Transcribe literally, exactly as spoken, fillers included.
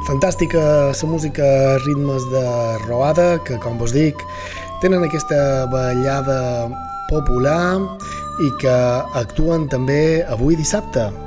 Fantàstica la música a ritmes de roada, que com vos dic, tenen aquesta ballada popular i que actuen també avui dissabte.